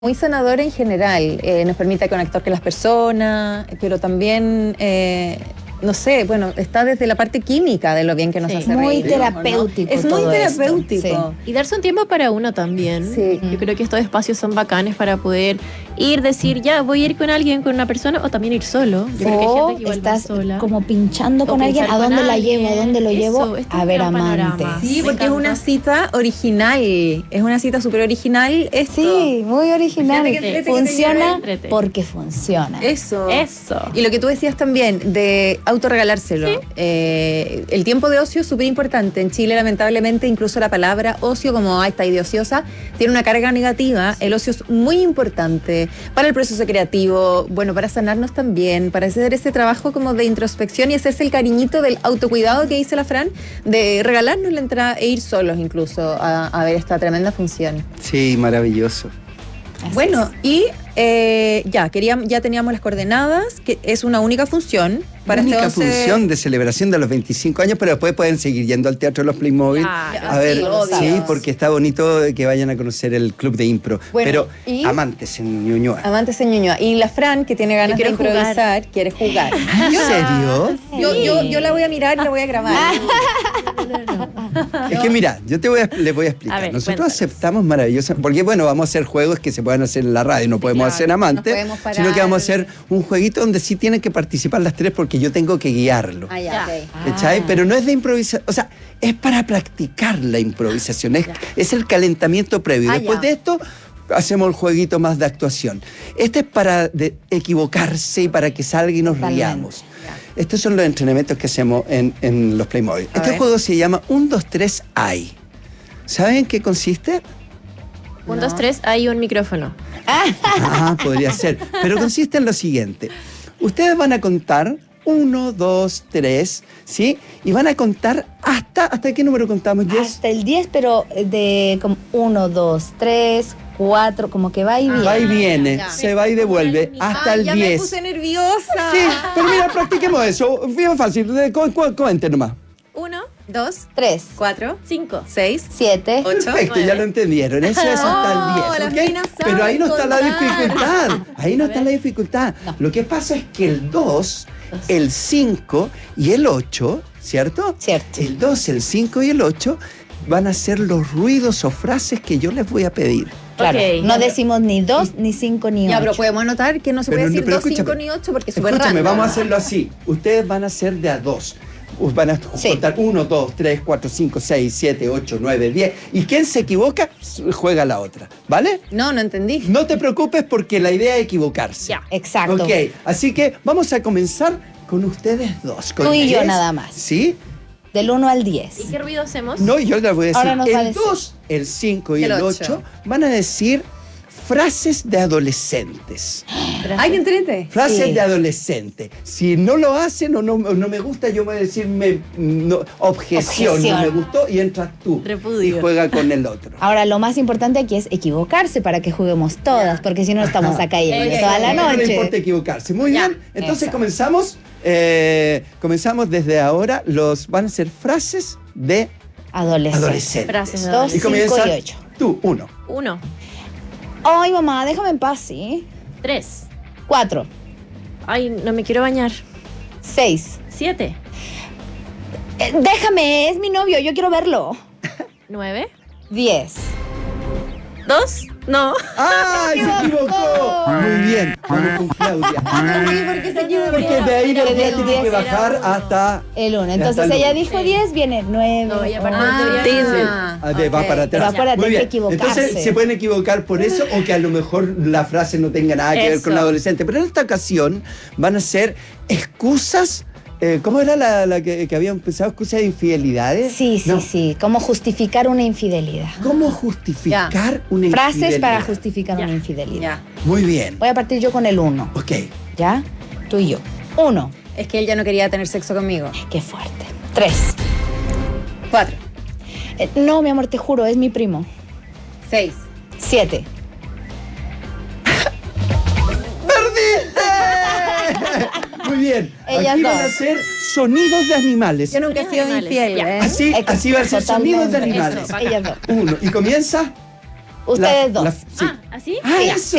muy sanador en general, nos permite conectar con las personas, pero también, no sé, bueno, está desde la parte química de lo bien que nos hace muy reír, terapéutico, ¿no? Es muy terapéutico. Sí. Y darse un tiempo para uno también. Sí. Yo creo que estos espacios son bacanes para poder ir, decir, ya, voy a ir con alguien, con una persona, o también ir solo. Yo creo que hay gente que igual va estás sola. como pinchando con alguien, pinchar ¿a dónde con la alguien. llevo? ¿A dónde lo llevo? Eso, A ver, amante. Sí, Me porque es encanta. una cita original, es una cita súper original. Esto. Sí, muy original. Fíjate que entrete que te Funciona entrete. porque funciona. Eso. Eso. Y lo que tú decías también de autorregalárselo. El tiempo de ocio es súper importante. En Chile, lamentablemente, incluso la palabra ocio, como está idiociosa, tiene una carga negativa. El ocio es muy importante para el proceso creativo, bueno, para sanarnos también, para hacer ese trabajo como de introspección y hacerse el cariñito del autocuidado que dice la Fran, de regalarnos la entrada e ir solos incluso a ver esta tremenda función. Sí, maravilloso. Así Bueno, es. y ya teníamos las coordenadas, que es una única función para Única este 11... función de celebración de los 25 años, pero después pueden seguir yendo al Teatro de los Playmobil. Claro, A ver, sí, obvio. sí, porque está bonito que vayan a conocer el club de impro. Bueno, pero y- amantes en Ñuñoa. Amantes en Ñuñoa. Y la Fran, que tiene ganas de quiero jugar. improvisar, quiere jugar. ¿En serio? Yo la voy a mirar y la voy a grabar. Es que mira, yo les voy a explicar. A ver, Nosotros cuéntanos. aceptamos maravilloso, porque bueno, vamos a hacer juegos que se puedan hacer en la radio, no podemos claro, hacer amantes, no podemos parar. sino que vamos a hacer un jueguito donde sí tienen que participar las tres porque yo tengo que guiarlo. Ah, ya, Ya. ok. ¿Cachai? Pero no es de improvisación, o sea, es para practicar la improvisación, es el calentamiento previo. Ah, Después ya. de esto, hacemos el jueguito más de actuación. Este es para equivocarse y para que salga y nos Totalmente. riamos. Estos son los entrenamientos que hacemos en los Playmobil. A Este ver. juego se llama 1, 2, 3, AI. ¿Saben en qué consiste? 1, 2, 3, hay un micrófono. Ah, podría ser. Pero consiste en lo siguiente. Ustedes van a contar 1, 2, 3, ¿sí? Y van a contar ¿hasta qué número contamos, Jess? Hasta el 10, pero de como 1, 2, 3, 4, como que va y viene. Va y viene, ya. se va y devuelve hasta el ya 10. me puse nerviosa. Sí, pero mira, practiquemos eso. Bien fácil. Cuente nomás. 1, 2, 3, 4, 5. 6, 7. 8. Perfecto, ya lo entendieron. Eso es hasta Oh, el las 10. ¿ok? minas Pero ahí no está la saben contar. dificultad. Ahí no está la dificultad. No. Lo que pasa es que el 2, el 5 y el 8, ¿cierto? Cierto. El 2, el 5 y el 8 van a ser los ruidos o frases que yo les voy a pedir. Claro, Ok. no decimos ni 2, ni 5, ni 8. Ya, pero podemos anotar que no se Pero puede no- decir pero 2, 5 escúchame. ni 8 porque es súper Escúchame, random. vamos a hacerlo así. Ustedes van a hacer de a 2. Van a Sí. contar 1, 2, 3, 4, 5, 6, 7, 8, 9, 10. Y quien se equivoca, juega la otra. ¿Vale? No entendí. No te preocupes porque la idea es equivocarse. Ya. Exacto. Ok, así que vamos a comenzar con ustedes dos. Con Tú y yo Jess, nada más. ¿Sí? Del 1 al 10. ¿Y qué ruido hacemos? No, yo les voy a decir. Ahora nos va a El decir. 2, el 5 y El el ocho. 8 van a decir frases de adolescentes. Ay, qué entrete. Frases Sí. de adolescente. Si no lo hacen o no me gusta, yo voy a decir objeción, no me Objeción. gustó y entras tú. Repudio. Y juega con el otro. Ahora, lo más importante aquí es equivocarse para que juguemos todas, porque si no estamos acá yendo Ok, toda la No le importa noche. equivocarse. Muy Ya, bien. Entonces eso. comenzamos. Comenzamos desde ahora. Van a ser frases de Adolescente. adolescentes. Frases de 2, Y 5 comienza y 8. tú, 1. 1, Ay, mamá, déjame en paz, ¿sí? 3. 4, Ay, no me quiero bañar. 6. 7, Déjame, es mi novio, yo quiero verlo. 9, 10. 2, no. ¡Ay, se equivocó! Muy bien. Vamos con Claudia. porque se equivocó. Porque de ahí Pero después del tiene que 10 bajar era hasta... El 1. hasta Entonces el ella uno. dijo Sí. 10, viene 9. No, y aparte Ah, debería- A ver, va ok. para atrás. Pero acuérdate, Muy hay bien. que equivocarse. Entonces se pueden equivocar por eso o que a lo mejor la frase no tenga nada que ver Eso. con la adolescente. Pero en esta ocasión van a ser excusas. ¿Cómo era la que habían pensado? ¿Excusas de infidelidades? Sí, sí, No. sí. ¿Cómo justificar una infidelidad? ¿Cómo justificar una infidelidad? Frases para justificar Ya. una infidelidad. Ya. Muy bien. Voy a partir yo con el 1. Ok. ¿Ya? Tú y yo. 1. Es que él ya no quería tener sexo conmigo. Qué fuerte. 3. 4, No, mi amor, te juro, es mi primo. 6, 7. Muy bien. Ellas Aquí van dos. a ser sonidos de animales. Yo nunca he sido Animales. infiel, Ya. ¿eh? Así va a ser sonidos de Totalmente. animales. Eso. Ellas dos. 1. Y comienza. Ustedes dos. sí. ¿Así? Ah, Sí, eso.